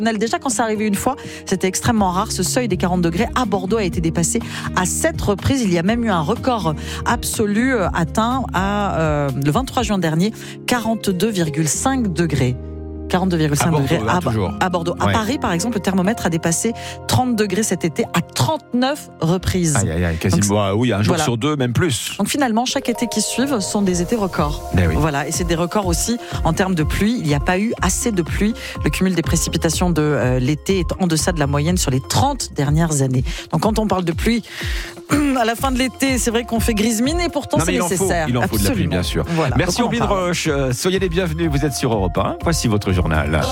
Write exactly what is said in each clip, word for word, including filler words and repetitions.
Déjà, quand c'est arrivé une fois, c'était extrêmement rare. Ce seuil des quarante degrés à Bordeaux a été dépassé à sept reprises. Il y a même eu un record absolu atteint à, euh, le vingt-trois juin dernier, quarante-deux virgule cinq degrés. quarante-deux virgule cinq degrés à, à Bordeaux. Ouais. À Paris, par exemple, le thermomètre a dépassé trente degrés cet été à trente-neuf reprises. Aïe, aïe, aïe, quasiment. Donc, oui, un jour voilà. Sur deux, même plus. Donc finalement, chaque été qui suivent sont des étés records. Mais oui. Voilà, et c'est des records aussi en termes de pluie. Il n'y a pas eu assez de pluie. Le cumul des précipitations de euh, l'été est en deçà de la moyenne sur les trente dernières années. Donc quand on parle de pluie, à la fin de l'été, c'est vrai qu'on fait grise mine et pourtant non, c'est il nécessaire. En faut, il en faut de la pluie, bien sûr. Voilà. Merci Omblin Roche. Soyez les bienvenus. Vous êtes sur Europe un. Voici votre journal.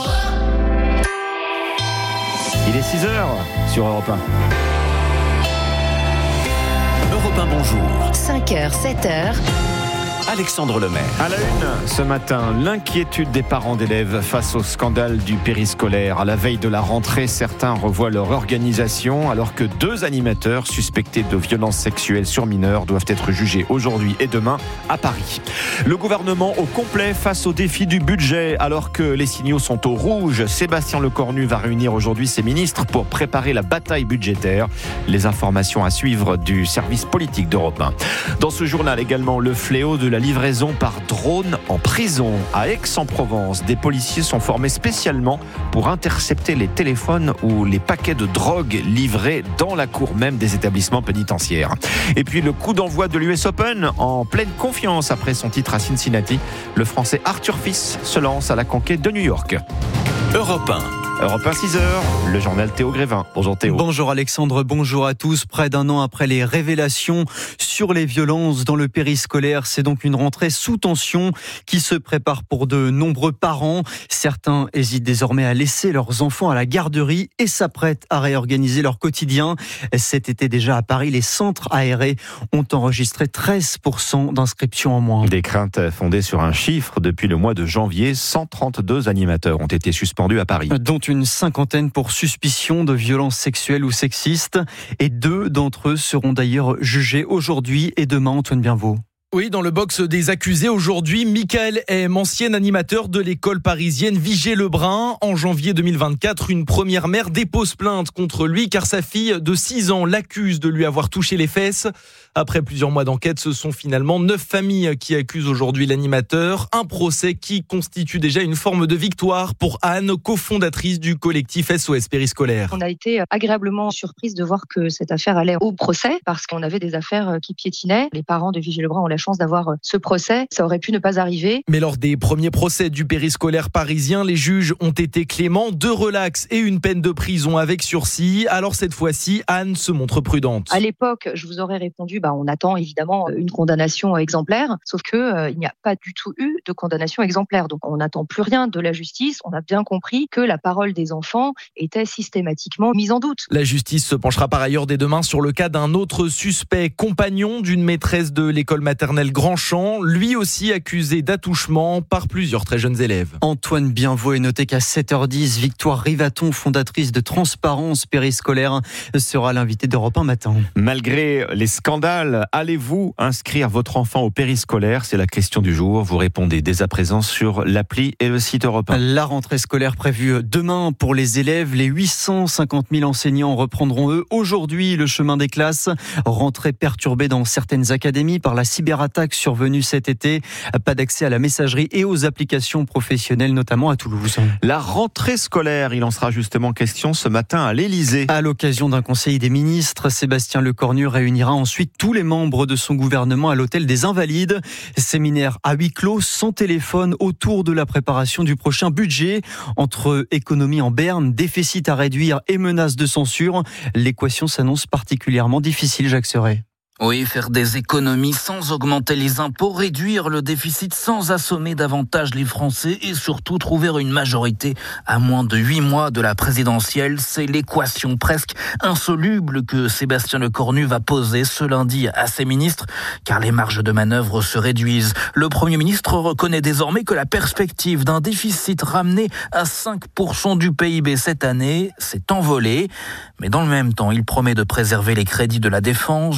Il est six heures sur Europe un. Europe un, bonjour. cinq heures, sept heures. Alexandre Lemaire. À la une, ce matin, l'inquiétude des parents d'élèves face au scandale du périscolaire. À la veille de la rentrée, certains revoient leur organisation alors que deux animateurs suspectés de violences sexuelles sur mineurs doivent être jugés aujourd'hui et demain à Paris. Le gouvernement au complet face au défi du budget alors que les signaux sont au rouge. Sébastien Lecornu va réunir aujourd'hui ses ministres pour préparer la bataille budgétaire. Les informations à suivre du service politique d'Europe un. Dans ce journal également, le fléau de la livraison par drone en prison. À Aix-en-Provence, des policiers sont formés spécialement pour intercepter les téléphones ou les paquets de drogue livrés dans la cour même des établissements pénitentiaires. Et puis le coup d'envoi de l'U S Open en pleine confiance après son titre à Cincinnati. Le Français Arthur Fils se lance à la conquête de New York. Europe un. Europe un, six heures, le journal Théo Grévin. Bonjour Théo. Bonjour Alexandre, bonjour à tous. Près d'un an après les révélations sur les violences dans le périscolaire, c'est donc une rentrée sous tension qui se prépare pour de nombreux parents. Certains hésitent désormais à laisser leurs enfants à la garderie et s'apprêtent à réorganiser leur quotidien. Cet été déjà à Paris, les centres aérés ont enregistré treize pour cent d'inscriptions en moins. Des craintes fondées sur un chiffre. Depuis le mois de janvier, cent trente-deux animateurs ont été suspendus à Paris. Dont une cinquantaine pour suspicion de violences sexuelles ou sexistes. Et deux d'entre eux seront d'ailleurs jugés aujourd'hui et demain, Antoine Bienvaux. Oui, dans le box des accusés aujourd'hui, Michael M, ancien animateur de l'école parisienne Vigée-Lebrun. En janvier deux mille vingt-quatre, une première mère dépose plainte contre lui car sa fille de six ans l'accuse de lui avoir touché les fesses. Après plusieurs mois d'enquête, ce sont finalement neuf familles qui accusent aujourd'hui l'animateur. Un procès qui constitue déjà une forme de victoire pour Anne, cofondatrice du collectif S O S Périscolaire. On a été agréablement surprise de voir que cette affaire allait au procès parce qu'on avait des affaires qui piétinaient. Les parents de Vigée-Lebrun ont la chance d'avoir ce procès. Ça aurait pu ne pas arriver. Mais lors des premiers procès du périscolaire parisien, les juges ont été cléments, deux relax et une peine de prison avec sursis. Alors cette fois-ci, Anne se montre prudente. À l'époque, je vous aurais répondu, bah, on attend évidemment une condamnation exemplaire, sauf que euh, il n'y a pas du tout eu de condamnation exemplaire. Donc on n'attend plus rien de la justice. On a bien compris que la parole des enfants était systématiquement mise en doute. La justice se penchera par ailleurs dès demain sur le cas d'un autre suspect, compagnon d'une maîtresse de l'école maternelle Grandchamp, lui aussi accusé d'attouchement par plusieurs très jeunes élèves. Antoine Bienvaux est noté qu'à sept heures dix, Victoire Rivaton, fondatrice de Transparence Périscolaire, sera l'invitée d'Europe un matin. Malgré les scandales, allez-vous inscrire votre enfant au périscolaire ? C'est la question du jour. Vous répondez dès à présent sur l'appli et le site Europe un. La rentrée scolaire prévue demain pour les élèves. Les huit cent cinquante mille enseignants reprendront eux aujourd'hui le chemin des classes. Rentrée perturbée dans certaines académies par la cyberattaque survenue cet été. Pas d'accès à la messagerie et aux applications professionnelles, notamment à Toulouse. La rentrée scolaire, il en sera justement question ce matin à l'Élysée. À l'occasion d'un conseil des ministres, Sébastien Lecornu réunira ensuite tous les membres de son gouvernement à l'hôtel des Invalides. Séminaire à huis clos, sans téléphone, autour de la préparation du prochain budget. Entre économie en berne, déficit à réduire et menaces de censure, l'équation s'annonce particulièrement difficile, Jacques Serret. Oui, faire des économies sans augmenter les impôts, réduire le déficit sans assommer davantage les Français et surtout trouver une majorité à moins de huit mois de la présidentielle, c'est l'équation presque insoluble que Sébastien Lecornu va poser ce lundi à ses ministres, car les marges de manœuvre se réduisent. Le Premier ministre reconnaît désormais que la perspective d'un déficit ramené à cinq pour cent du P I B cette année s'est envolée, mais dans le même temps, il promet de préserver les crédits de la défense, de l'intérieur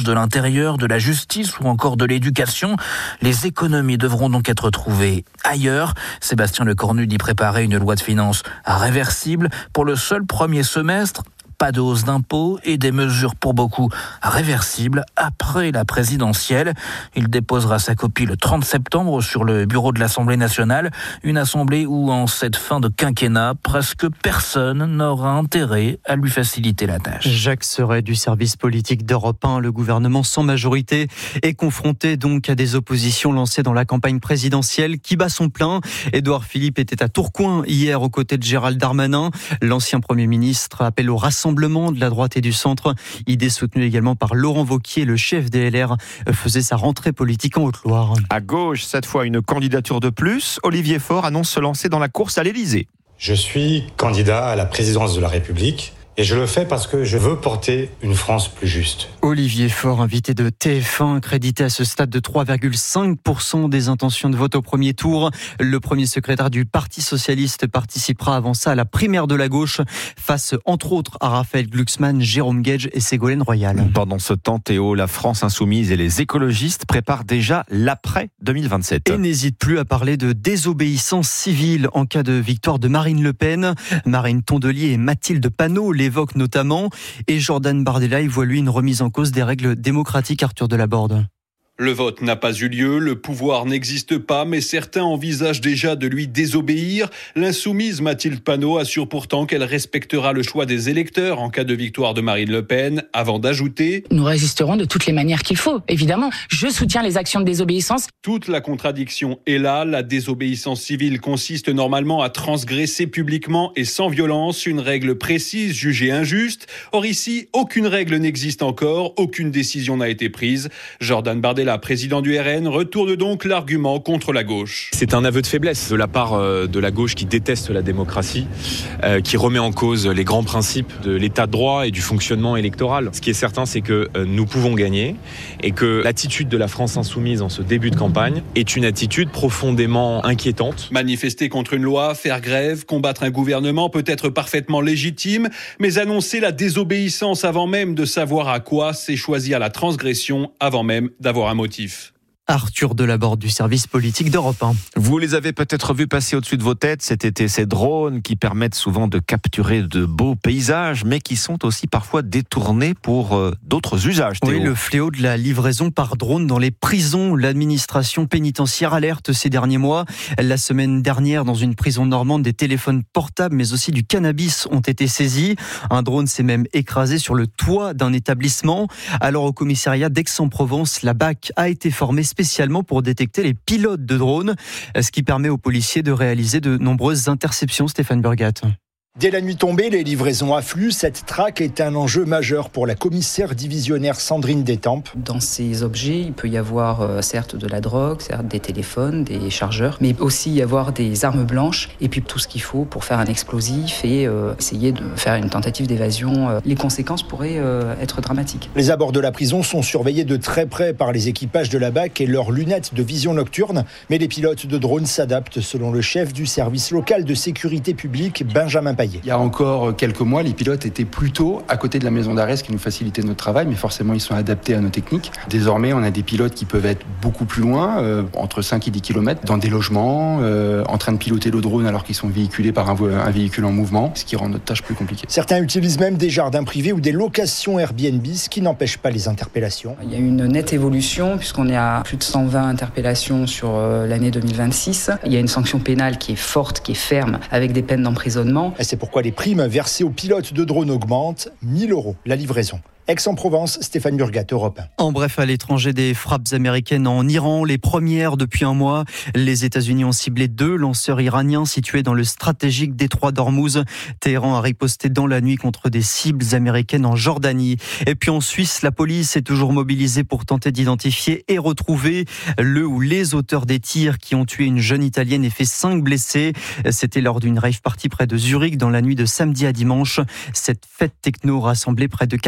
l'intérieur, de la justice ou encore de l'éducation. Les économies devront donc être trouvées ailleurs. Sébastien Lecornu dit préparer une loi de finances réversible pour le seul premier semestre. Pas de hausse d'impôts et des mesures pour beaucoup réversibles après la présidentielle. Il déposera sa copie le trente septembre sur le bureau de l'Assemblée nationale. Une assemblée où, en cette fin de quinquennat, presque personne n'aura intérêt à lui faciliter la tâche. Jacques Serret du service politique d'Europe un. Le gouvernement sans majorité est confronté donc à des oppositions lancées dans la campagne présidentielle qui bat son plein. Édouard Philippe était à Tourcoing hier aux côtés de Gérald Darmanin. L'ancien Premier ministre appelle au rassemblement de la droite et du centre, idée soutenue également par Laurent Wauquiez, le chef des L R, faisait sa rentrée politique en Haute-Loire. À gauche, cette fois une candidature de plus, Olivier Faure annonce se lancer dans la course à l'Élysée. Je suis candidat à la présidence de la République. Et je le fais parce que je veux porter une France plus juste. Olivier Faure, invité de T F un, crédité à ce stade de trois virgule cinq pour cent des intentions de vote au premier tour. Le premier secrétaire du Parti socialiste participera avant ça à la primaire de la gauche, face entre autres à Raphaël Glucksmann, Jérôme Guedj et Ségolène Royal. Pendant ce temps, Théo, la France insoumise et les écologistes préparent déjà l'après deux mille vingt-sept. Et n'hésite plus à parler de désobéissance civile en cas de victoire de Marine Le Pen. Marine Tondelier et Mathilde Panot, les évoque notamment, et Jordan Bardella y voit lui une remise en cause des règles démocratiques. Arthur Delaborde. Le vote n'a pas eu lieu, le pouvoir n'existe pas, mais certains envisagent déjà de lui désobéir. L'insoumise Mathilde Panot assure pourtant qu'elle respectera le choix des électeurs en cas de victoire de Marine Le Pen, avant d'ajouter « Nous résisterons de toutes les manières qu'il faut, évidemment. Je soutiens les actions de désobéissance. » Toute la contradiction est là. La désobéissance civile consiste normalement à transgresser publiquement et sans violence une règle précise jugée injuste. Or ici, aucune règle n'existe encore, aucune décision n'a été prise. Jordan Bardella, président du R N, retourne donc l'argument contre la gauche. C'est un aveu de faiblesse de la part de la gauche qui déteste la démocratie, euh, qui remet en cause les grands principes de l'état de droit et du fonctionnement électoral. Ce qui est certain, c'est que nous pouvons gagner et que l'attitude de la France insoumise en ce début de campagne est une attitude profondément inquiétante. Manifester contre une loi, faire grève, combattre un gouvernement peut être parfaitement légitime, mais annoncer la désobéissance avant même de savoir à quoi, c'est choisir la transgression avant même d'avoir un motif. Arthur Delaborde du service politique d'Europe un. Vous les avez peut-être vus passer au-dessus de vos têtes cet été, ces drones qui permettent souvent de capturer de beaux paysages, mais qui sont aussi parfois détournés pour euh, d'autres usages. Théo. Oui, le fléau de la livraison par drone dans les prisons. L'administration pénitentiaire alerte ces derniers mois. La semaine dernière, dans une prison normande, des téléphones portables, mais aussi du cannabis ont été saisis. Un drone s'est même écrasé sur le toit d'un établissement. Alors au commissariat d'Aix-en-Provence, la B A C a été formée spécialement pour détecter les pilotes de drones, ce qui permet aux policiers de réaliser de nombreuses interceptions. Stéphane Burgat. Dès la nuit tombée, les livraisons affluent. Cette traque est un enjeu majeur pour la commissaire divisionnaire Sandrine Détampes. Dans ces objets, il peut y avoir euh, certes de la drogue, certes des téléphones, des chargeurs, mais aussi y avoir des armes blanches et puis tout ce qu'il faut pour faire un explosif et euh, essayer de faire une tentative d'évasion. Euh, les conséquences pourraient euh, être dramatiques. Les abords de la prison sont surveillés de très près par les équipages de la B A C et leurs lunettes de vision nocturne, mais les pilotes de drones s'adaptent selon le chef du service local de sécurité publique, Benjamin Payet. Il y a encore quelques mois, les pilotes étaient plutôt à côté de la maison d'arrêt, ce qui nous facilitait notre travail, mais forcément ils sont adaptés à nos techniques. Désormais, on a des pilotes qui peuvent être beaucoup plus loin, euh, entre cinq et dix kilomètres, dans des logements, euh, en train de piloter le drone alors qu'ils sont véhiculés par un, vo- un véhicule en mouvement, ce qui rend notre tâche plus compliquée. Certains utilisent même des jardins privés ou des locations Airbnb, ce qui n'empêche pas les interpellations. Il y a une nette évolution puisqu'on est à plus de cent vingt interpellations sur euh, l'année deux mille vingt-six. Il y a une sanction pénale qui est forte, qui est ferme, avec des peines d'emprisonnement. Et c'est pourquoi les primes versées aux pilotes de drones augmentent. mille euros la livraison. Aix-en-Provence, Stéphane Burgat, Europe un. En bref, à l'étranger, des frappes américaines en Iran, les premières depuis un mois. Les États-Unis ont ciblé deux lanceurs iraniens situés dans le stratégique détroit d'Ormuz. Téhéran a riposté dans la nuit contre des cibles américaines en Jordanie. Et puis en Suisse, la police est toujours mobilisée pour tenter d'identifier et retrouver le ou les auteurs des tirs qui ont tué une jeune Italienne et fait cinq blessés. C'était lors d'une rave party près de Zurich dans la nuit de samedi à dimanche. Cette fête techno rassemblait près de quatre mille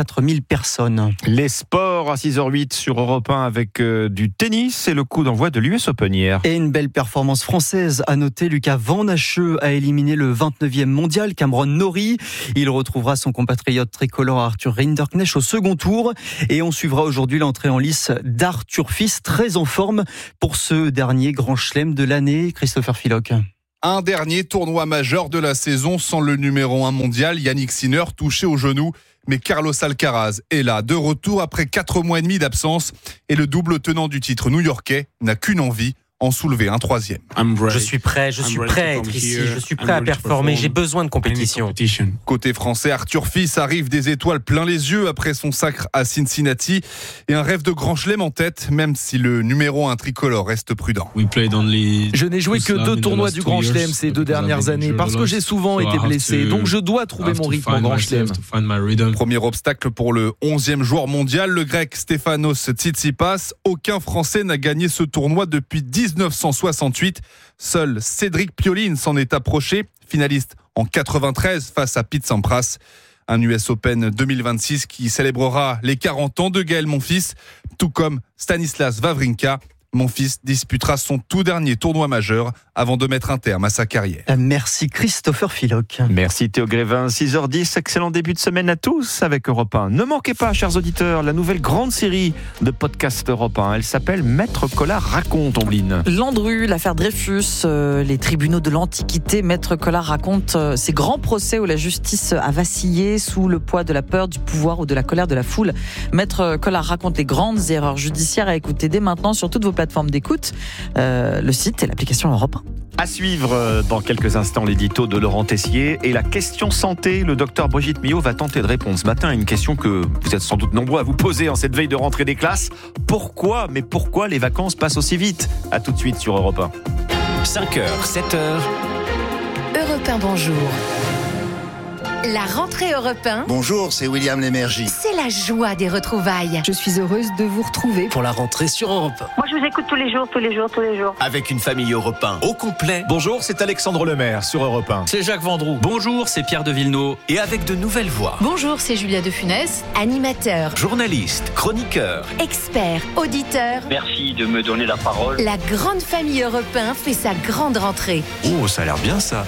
personnes. Les sports à six heures huit sur Europe un avec euh, du tennis et le coup d'envoi de l'U S Open hier. Et une belle performance française à noter. Lucas Van Hacheux a éliminé le vingt-neuvième mondial Cameron Norrie. Il retrouvera son compatriote tricolore Arthur Rinderknecht au second tour. Et on suivra aujourd'hui l'entrée en lice d'Arthur Fils, très en forme pour ce dernier grand chelem de l'année. Christopher Philoc. Un dernier tournoi majeur de la saison sans le numéro un mondial, Yannick Sinner, touché au genou. Mais Carlos Alcaraz est là, de retour après quatre mois et demi d'absence. Et le double tenant du titre new-yorkais n'a qu'une envie, en soulever un troisième. Je suis prêt, je suis prêt à être ici, je suis prêt à performer, j'ai besoin de compétition. Côté français, Arthur Fils arrive des étoiles plein les yeux après son sacre à Cincinnati et un rêve de grand chelem en tête, même si le numéro un tricolore reste prudent. Je n'ai joué que deux tournois du grand chelem ces deux dernières années parce que j'ai souvent été blessé, donc je dois trouver mon rythme en grand chelem. Premier obstacle pour le onzième joueur mondial, le grec Stefanos Tsitsipas. Aucun Français n'a gagné ce tournoi depuis dix-neuf cent soixante-huit. Seul Cédric Pioline s'en est approché, finaliste en quatre-vingt-treize face à Pete Sampras. Un U S Open deux mille vingt-six qui célébrera les quarante ans de Gaël Monfils, tout comme Stanislas Wawrinka. Monfils disputera son tout dernier tournoi majeur avant de mettre un terme à sa carrière. Merci Christopher Philoc. Merci Théo Grévin. six heures dix, excellent début de semaine à tous avec Europe un. Ne manquez pas, chers auditeurs, la nouvelle grande série de podcast Europe un. Elle s'appelle Maître Collard raconte, Ombline. Landru, l'affaire Dreyfus, euh, les tribunaux de l'Antiquité. Maître Collard raconte euh, ces grands procès où la justice a vacillé sous le poids de la peur, du pouvoir ou de la colère de la foule. Maître Collard raconte les grandes erreurs judiciaires à écouter dès maintenant sur toutes vos plateformes d'écoute, euh, le site et l'application Europe un. À suivre dans quelques instants l'édito de Laurent Tessier et la question santé. Le docteur Brigitte Millot va tenter de répondre ce matin à une question que vous êtes sans doute nombreux à vous poser en cette veille de rentrée des classes. Pourquoi, mais pourquoi les vacances passent aussi vite ? À tout de suite sur Europe un. cinq heures, sept heures. Europe un, bonjour. La rentrée Europe un. Bonjour, c'est William Lémergie. C'est la joie des retrouvailles. Je suis heureuse de vous retrouver pour la rentrée sur Europe un. Moi, je vous écoute tous les jours, tous les jours, tous les jours. Avec une famille Europe un au complet. Bonjour, c'est Alexandre Lemaire sur Europe un. C'est Jacques Vendroux. Bonjour, c'est Pierre de Villeneuve. Et avec de nouvelles voix. Bonjour, c'est Julia de Funès. Animateur, journaliste, chroniqueur, expert, auditeur. Merci de me donner la parole. La grande famille Europe un fait sa grande rentrée. Oh, ça a l'air bien ça.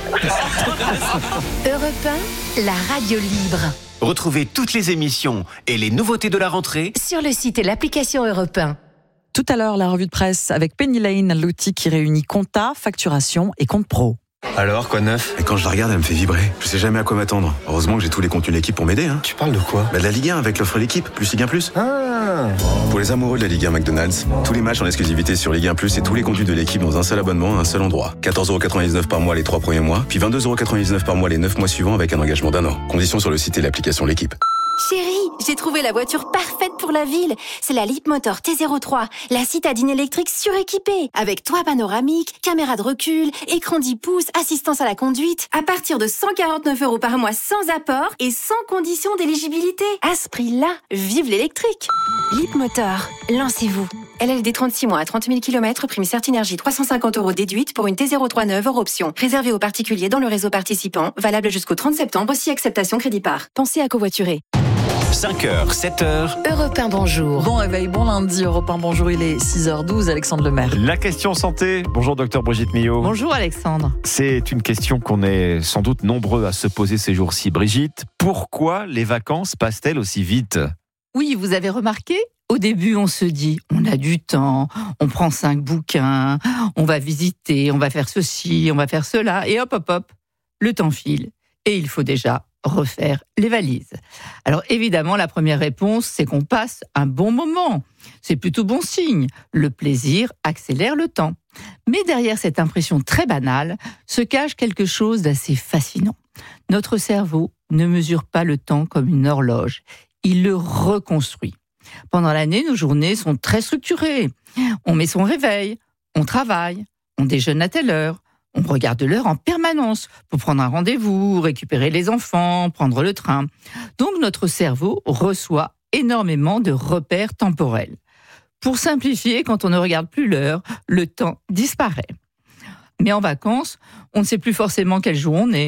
Europe un, la radio libre. Retrouvez toutes les émissions et les nouveautés de la rentrée sur le site et l'application Europe un. Tout à l'heure, la revue de presse avec Penny Lane, l'outil qui réunit compta, facturation et compte pro. Alors, quoi de neuf ? Et quand je la regarde, elle me fait vibrer. Je sais jamais à quoi m'attendre. Heureusement que j'ai tous les contenus de l'équipe pour m'aider. Hein. Tu parles de quoi ? Bah de la Ligue un avec l'offre l'équipe, plus Ligue un plus. Ah. Pour les amoureux de la Ligue un McDonald's, tous les matchs en exclusivité sur Ligue un plus et tous les contenus de l'équipe dans un seul abonnement à un seul endroit. quatorze euros quatre-vingt-dix-neuf par mois les trois premiers mois, puis vingt-deux euros quatre-vingt-dix-neuf par mois les neuf mois suivants avec un engagement d'un an. Conditions sur le site et l'application l'équipe. Chérie, j'ai trouvé la voiture parfaite pour la ville. C'est la Leapmotor T zéro trois, la citadine électrique suréquipée. Avec toit panoramique, caméra de recul, écran dix pouces, assistance à la conduite. À partir de cent quarante-neuf euros par mois sans apport et sans condition d'éligibilité. À ce prix-là, vive l'électrique. Leapmotor, lancez-vous. L L D trente-six mois à trente mille kilomètres, prime Certinergie trois cent cinquante euros déduite pour une T zéro trois neuve hors option. Réservée aux particuliers dans le réseau participant, valable jusqu'au trente septembre si acceptation crédit par. Pensez à covoiturer. cinq heures, sept heures. Europe un, bonjour. Bon réveil, bon lundi, Europe un, bonjour, il est six heures douze, Alexandre Lemaire. La question santé. Bonjour docteur Brigitte Millot. Bonjour Alexandre. C'est une question qu'on est sans doute nombreux à se poser ces jours-ci. Brigitte, pourquoi les vacances passent-elles aussi vite ? Oui, vous avez remarqué ? Au début, on se dit, on a du temps, on prend cinq bouquins, on va visiter, on va faire ceci, on va faire cela, et hop, hop, hop, le temps file, et il faut déjà refaire les valises. Alors évidemment, la première réponse, c'est qu'on passe un bon moment. C'est plutôt bon signe. Le plaisir accélère le temps. Mais derrière cette impression très banale, se cache quelque chose d'assez fascinant. Notre cerveau ne mesure pas le temps comme une horloge. Il le reconstruit. Pendant l'année, nos journées sont très structurées. On met son réveil, on travaille, on déjeune à telle heure, on regarde l'heure en permanence pour prendre un rendez-vous, récupérer les enfants, prendre le train. Donc notre cerveau reçoit énormément de repères temporels. Pour simplifier, quand on ne regarde plus l'heure, le temps disparaît. Mais en vacances, on ne sait plus forcément quel jour on est.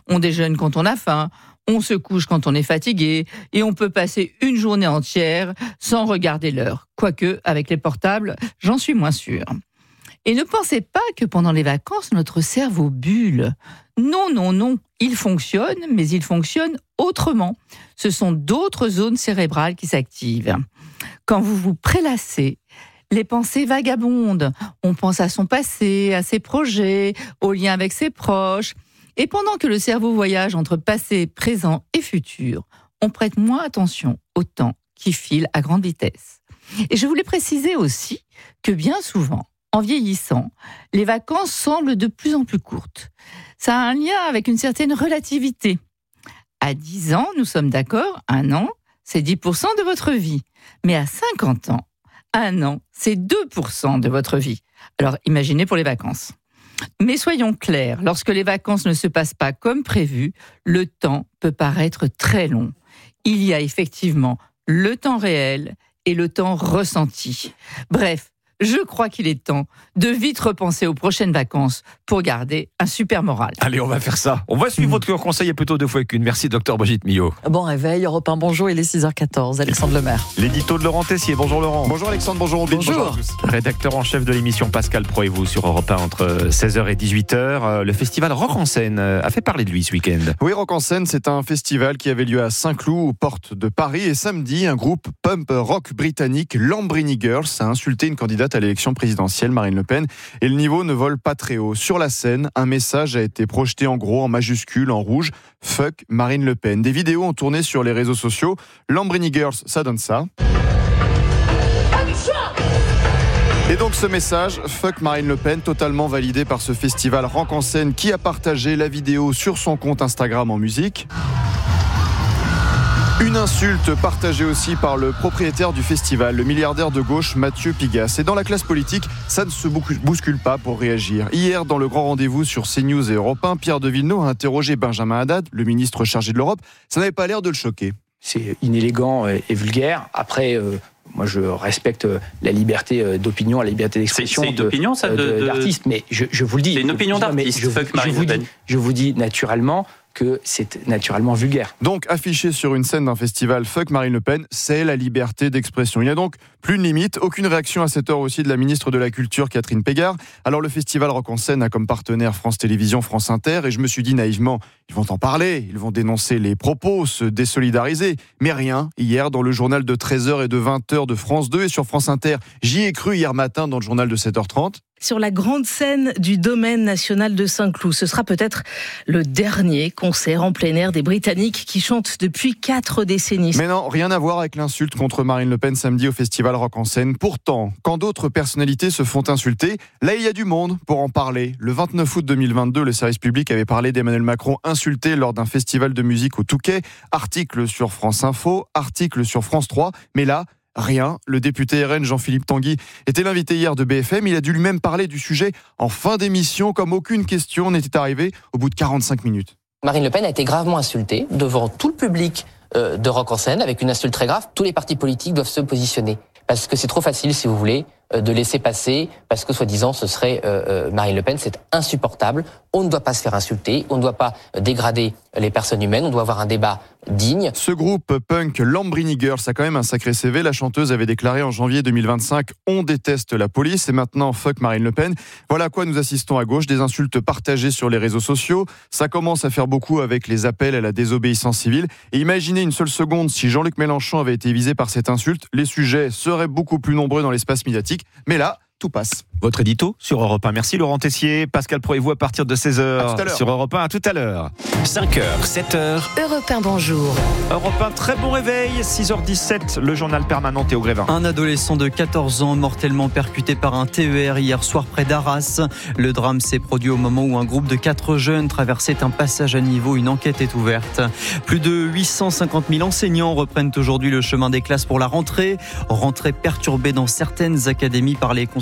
On déjeune quand on a faim, on se couche quand on est fatigué et on peut passer une journée entière sans regarder l'heure. Quoique, avec les portables, j'en suis moins sûre. Et ne pensez pas que pendant les vacances, notre cerveau bulle. Non, non, non, il fonctionne, mais il fonctionne autrement. Ce sont d'autres zones cérébrales qui s'activent. Quand vous vous prélassez, les pensées vagabondent. On pense à son passé, à ses projets, aux liens avec ses proches. Et pendant que le cerveau voyage entre passé, présent et futur, on prête moins attention au temps qui file à grande vitesse. Et je voulais préciser aussi que bien souvent, en vieillissant, les vacances semblent de plus en plus courtes. Ça a un lien avec une certaine relativité. À dix ans, nous sommes d'accord, un an, c'est dix pour cent de votre vie. Mais à cinquante ans, un an, c'est deux pour cent de votre vie. Alors imaginez pour les vacances. Mais soyons clairs, lorsque les vacances ne se passent pas comme prévu, le temps peut paraître très long. Il y a effectivement le temps réel et le temps ressenti. Bref, je crois qu'il est temps de vite repenser aux prochaines vacances pour garder un super moral. Allez, on va faire ça. On va suivre votre conseil, et plutôt deux fois qu'une. Merci, docteur Brigitte Millot. Bon réveil, Europe un, bonjour, il est six heures quatorze. Alexandre Lemaire. L'édito de Laurent Tessier. Bonjour Laurent. Bonjour Alexandre, bonjour Robin. Bonjour. Bonjour à tous. Rédacteur en chef de l'émission Pascal Pro et vous sur Europe un entre seize heures et dix-huit heures. Le festival Rock en scène a fait parler de lui ce week-end. Oui, Rock en scène, c'est un festival qui avait lieu à Saint-Cloud, aux portes de Paris. Et samedi, un groupe pump rock britannique, Lambrini Girls, a insulté une candidate à l'élection présidentielle, Marine Le Pen, et le niveau ne vole pas très haut. Sur la scène, un message a été projeté en gros, en majuscule, en rouge, « Fuck Marine Le Pen ». Des vidéos ont tourné sur les réseaux sociaux. Lambrini Girls, ça donne ça. Et donc ce message, « Fuck Marine Le Pen », totalement validé par ce festival Rock en scène qui a partagé la vidéo sur son compte Instagram en musique. Une insulte partagée aussi par le propriétaire du festival, le milliardaire de gauche Mathieu Pigasse. Et dans la classe politique, ça ne se bouscule pas pour réagir. Hier, dans le grand rendez-vous sur CNews et Europe un, Pierre de Villeneuve a interrogé Benjamin Haddad, le ministre chargé de l'Europe. Ça n'avait pas l'air de le choquer. C'est inélégant et vulgaire. Après, euh, moi je respecte la liberté d'opinion, la liberté d'expression. C'est, c'est une opinion, ça, de, de, d'artiste, mais je, je vous le dis. C'est une opinion d'artiste, je, fuck je, Marine vous Le Pen. dis, je vous dis naturellement que c'est naturellement vulgaire. Donc, affiché sur une scène d'un festival Fuck Marine Le Pen, c'est la liberté d'expression. Il n'y a donc plus de limite. Aucune réaction à cette heure aussi de la ministre de la Culture, Catherine Pégard. Alors, le festival Rock en scène a comme partenaire France Télévisions, France Inter, et je me suis dit naïvement, ils vont en parler, ils vont dénoncer les propos, se désolidariser. Mais rien, hier, dans le journal de treize heures et de vingt heures de France deux et sur France Inter, j'y ai cru hier matin dans le journal de sept heures trente. Sur la grande scène du domaine national de Saint-Cloud. Ce sera peut-être le dernier concert en plein air des Britanniques qui chantent depuis quatre décennies. Mais non, rien à voir avec l'insulte contre Marine Le Pen samedi au festival Rock en scène. Pourtant, quand d'autres personnalités se font insulter, là il y a du monde pour en parler. Le vingt-neuf août deux mille vingt-deux, le service public avait parlé d'Emmanuel Macron insulté lors d'un festival de musique au Touquet. Article sur France Info, article sur France trois, mais là, rien. Le député R N Jean-Philippe Tanguy était l'invité hier de B F M. Il a dû lui-même parler du sujet en fin d'émission, comme aucune question n'était arrivée au bout de quarante-cinq minutes. Marine Le Pen a été gravement insultée devant tout le public euh, de Rock en scène, avec une insulte très grave. Tous les partis politiques doivent se positionner. Parce que c'est trop facile, si vous voulez, euh, de laisser passer, parce que soi-disant ce serait euh, euh, Marine Le Pen. C'est insupportable. On ne doit pas se faire insulter, on ne doit pas dégrader les personnes humaines, on doit avoir un débat digne. Ce groupe punk Lambrini Girls a quand même un sacré C V. La chanteuse avait déclaré en janvier deux mille vingt-cinq « On déteste la police » et maintenant « Fuck Marine Le Pen ». Voilà à quoi nous assistons à gauche, des insultes partagées sur les réseaux sociaux. Ça commence à faire beaucoup avec les appels à la désobéissance civile. Et imaginez une seule seconde, si Jean-Luc Mélenchon avait été visé par cette insulte, les sujets seraient beaucoup plus nombreux dans l'espace médiatique. Mais là, tout passe. Votre édito sur Europe un. Merci Laurent Tessier. Pascal Pro et vous à partir de seize heures sur Europe un. À tout à l'heure. cinq heures, sept heures. Europe un, bonjour. Europe un, très bon réveil. six heures dix-sept, le journal permanent Théo Grévin. Un adolescent de quatorze ans mortellement percuté par un T E R hier soir près d'Arras. Le drame s'est produit au moment où un groupe de quatre jeunes traversait un passage à niveau. Une enquête est ouverte. Plus de huit cent cinquante mille enseignants reprennent aujourd'hui le chemin des classes pour la rentrée. Rentrée perturbée dans certaines académies par les conséquences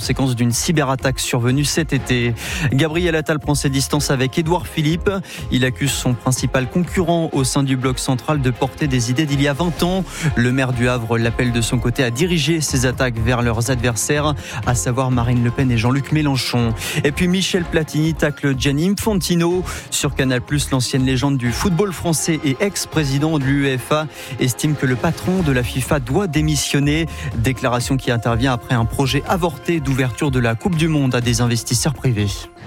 conséquence d'une cyberattaque survenue cet été. Gabriel Attal prend ses distances avec Édouard Philippe. Il accuse son principal concurrent au sein du bloc central de porter des idées d'il y a vingt ans. Le maire du Havre l'appelle de son côté à diriger ses attaques vers leurs adversaires, à savoir Marine Le Pen et Jean-Luc Mélenchon. Et puis Michel Platini tacle Gianni Infantino. Sur Canal plus, l'ancienne légende du football français et ex-président de l'UEFA estime que le patron de la FIFA doit démissionner. Déclaration qui intervient après un projet avorté d'ouverture de la Coupe du Monde à des investisseurs privés.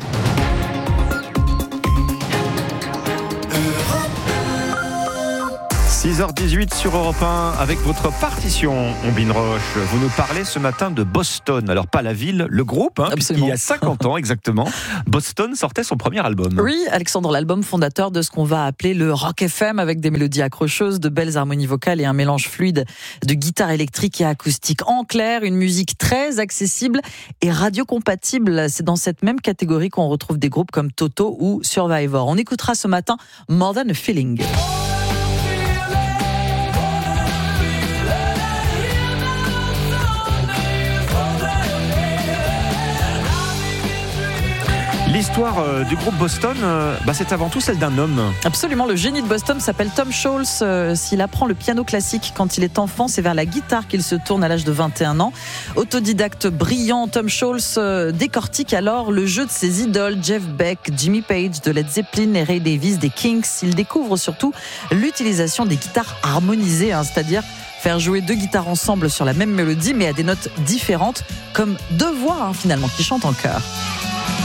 six heures dix-huit sur Europe un avec votre partition, Ombine Roche. Vous nous parlez ce matin de Boston. Alors pas la ville, le groupe, hein, puisqu'il y a cinquante ans exactement, Boston sortait son premier album. Oui, Alexandre, l'album fondateur de ce qu'on va appeler le rock F M, avec des mélodies accrocheuses, de belles harmonies vocales et un mélange fluide de guitare électrique et acoustique. En clair, une musique très accessible et radiocompatible. C'est dans cette même catégorie qu'on retrouve des groupes comme Toto ou Survivor. On écoutera ce matin More Than a Feeling. L'histoire euh, du groupe Boston, euh, bah, c'est avant tout celle d'un homme. Absolument, le génie de Boston s'appelle Tom Scholz. Euh, s'il apprend le piano classique quand il est enfant, c'est vers la guitare qu'il se tourne à l'âge de vingt et un ans. Autodidacte brillant, Tom Scholz euh, décortique alors le jeu de ses idoles, Jeff Beck, Jimmy Page, de Led Zeppelin et Ray Davies, des Kinks. Il découvre surtout l'utilisation des guitares harmonisées, hein, c'est-à-dire faire jouer deux guitares ensemble sur la même mélodie, mais à des notes différentes, comme deux voix hein, finalement qui chantent en chœur.